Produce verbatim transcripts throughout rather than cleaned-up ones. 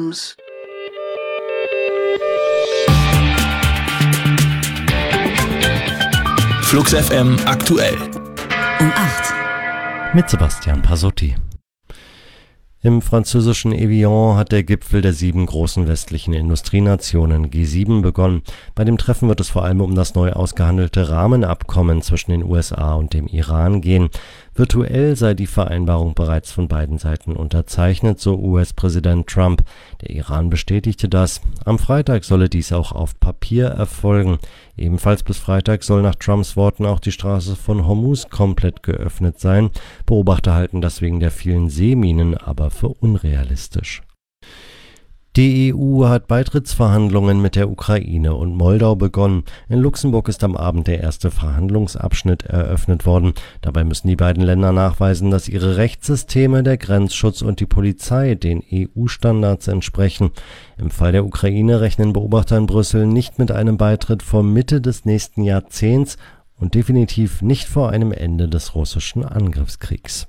Dreams. Flux F M aktuell. Um acht. Mit Sebastian Pasotti. Im französischen Evian hat der Gipfel der sieben großen westlichen Industrienationen G sieben begonnen. Bei dem Treffen wird es vor allem um das neu ausgehandelte Rahmenabkommen zwischen den U S A und dem Iran gehen. Virtuell sei die Vereinbarung bereits von beiden Seiten unterzeichnet, so U S-Präsident Trump. Der Iran bestätigte das. Am Freitag solle dies auch auf Papier erfolgen. Ebenfalls bis Freitag soll nach Trumps Worten auch die Straße von Hormuz komplett geöffnet sein. Beobachter halten das wegen der vielen Seeminen aber für unrealistisch. Die E U hat Beitrittsverhandlungen mit der Ukraine und Moldau begonnen. In Luxemburg ist am Abend der erste Verhandlungsabschnitt eröffnet worden. Dabei müssen die beiden Länder nachweisen, dass ihre Rechtssysteme, der Grenzschutz und die Polizei den E U-Standards entsprechen. Im Fall der Ukraine rechnen Beobachter in Brüssel nicht mit einem Beitritt vor Mitte des nächsten Jahrzehnts und definitiv nicht vor einem Ende des russischen Angriffskriegs.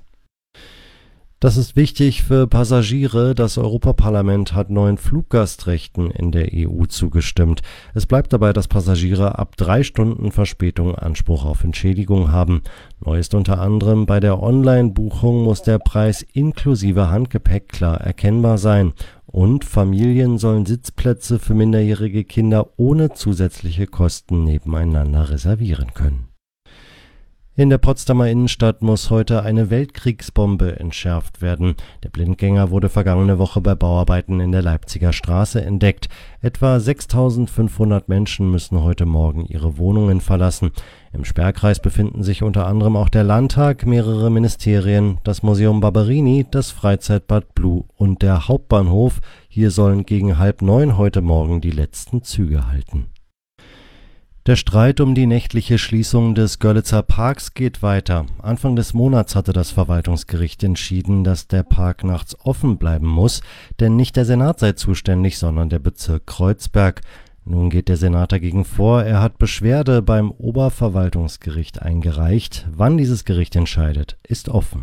Das ist wichtig für Passagiere. Das Europaparlament hat neuen Fluggastrechten in der E U zugestimmt. Es bleibt dabei, dass Passagiere ab drei Stunden Verspätung Anspruch auf Entschädigung haben. Neu ist unter anderem, bei der Online-Buchung muss der Preis inklusive Handgepäck klar erkennbar sein. Und Familien sollen Sitzplätze für minderjährige Kinder ohne zusätzliche Kosten nebeneinander reservieren können. In der Potsdamer Innenstadt muss heute eine Weltkriegsbombe entschärft werden. Der Blindgänger wurde vergangene Woche bei Bauarbeiten in der Leipziger Straße entdeckt. Etwa sechstausendfünfhundert Menschen müssen heute Morgen ihre Wohnungen verlassen. Im Sperrkreis befinden sich unter anderem auch der Landtag, mehrere Ministerien, das Museum Barberini, das Freizeitbad Blue und der Hauptbahnhof. Hier sollen gegen halb neun heute Morgen die letzten Züge halten. Der Streit um die nächtliche Schließung des Görlitzer Parks geht weiter. Anfang des Monats hatte das Verwaltungsgericht entschieden, dass der Park nachts offen bleiben muss, denn nicht der Senat sei zuständig, sondern der Bezirk Kreuzberg. Nun geht der Senat dagegen vor. Er hat Beschwerde beim Oberverwaltungsgericht eingereicht. Wann dieses Gericht entscheidet, ist offen.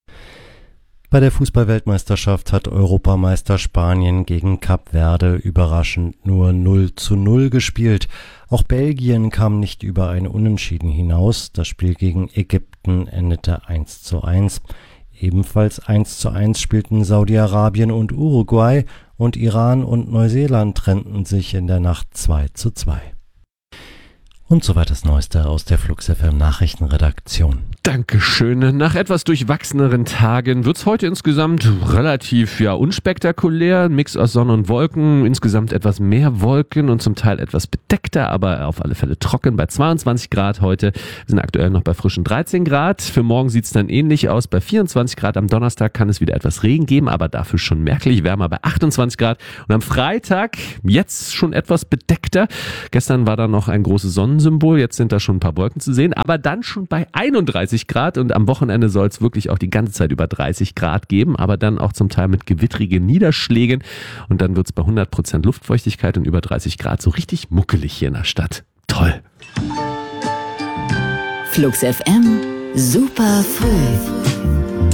Bei der Fußball-Weltmeisterschaft hat Europameister Spanien gegen Kap Verde überraschend nur null zu null gespielt. Auch Belgien kam nicht über ein Unentschieden hinaus. Das Spiel gegen Ägypten endete eins zu eins. Ebenfalls eins zu eins spielten Saudi-Arabien und Uruguay und Iran und Neuseeland trennten sich in der Nacht zwei zu zwei. Und soweit das Neueste aus der Flux F M Nachrichtenredaktion. Dankeschön. Nach etwas durchwachseneren Tagen wird's heute insgesamt relativ ja unspektakulär. Ein Mix aus Sonne und Wolken, insgesamt etwas mehr Wolken und zum Teil etwas bedeckter, aber auf alle Fälle trocken bei zweiundzwanzig Grad heute. Wir sind aktuell noch bei frischen dreizehn Grad. Für morgen sieht's dann ähnlich aus. Bei vierundzwanzig Grad am Donnerstag kann es wieder etwas Regen geben, aber dafür schon merklich wärmer bei achtundzwanzig Grad. Und am Freitag jetzt schon etwas bedeckter. Gestern war da noch ein großes Sonnensymbol, jetzt sind da schon ein paar Wolken zu sehen, aber dann schon bei einunddreißig Grad und am Wochenende soll es wirklich auch die ganze Zeit über dreißig Grad geben, aber dann auch zum Teil mit gewittrigen Niederschlägen und dann wird es bei hundert Prozent Luftfeuchtigkeit und über dreißig Grad so richtig muckelig hier in der Stadt. Toll! Flux F M, super früh.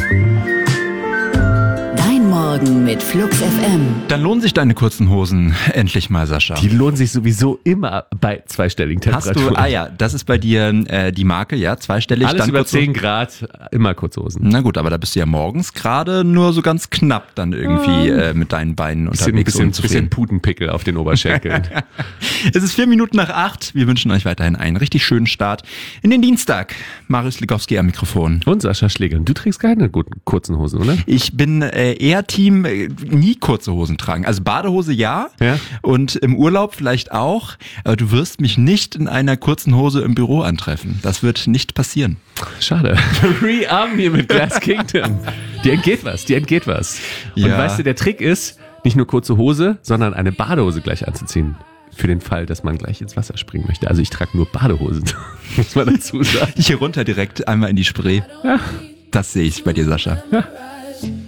Morgen mit Flux F M. Dann lohnen sich deine kurzen Hosen endlich mal, Sascha. Die lohnen sich sowieso immer bei zweistelligen Temperaturen. Hast du, ah ja, das ist bei dir äh, die Marke, ja, zweistellig. Alles dann über zehn Grad, immer kurze Hosen. Na gut, aber da bist du ja morgens gerade nur so ganz knapp dann irgendwie äh, mit deinen Beinen unterwegs. Ein bisschen, bisschen, bisschen Putenpickel auf den Oberschenkeln. Es ist vier Minuten nach acht. Wir wünschen euch weiterhin einen richtig schönen Start in den Dienstag. Marius Ligowski am Mikrofon. Und Sascha Schlegel. Du trägst keine guten kurzen Hosen, oder? Ich bin äh, eher Team äh, nie kurze Hosen tragen. Also Badehose ja, ja und im Urlaub vielleicht auch, aber du wirst mich nicht in einer kurzen Hose im Büro antreffen. Das wird nicht passieren. Schade. Re-Arm hier mit Glass Kingdom. Dir entgeht was, dir entgeht was. Und ja. Weißt du, der Trick ist, nicht nur kurze Hose, sondern eine Badehose gleich anzuziehen. Für den Fall, dass man gleich ins Wasser springen möchte. Also ich trage nur Badehosen, muss man dazu sagen. Hier runter direkt einmal in die Spree. Ja. Das sehe ich bei dir, Sascha. Ja.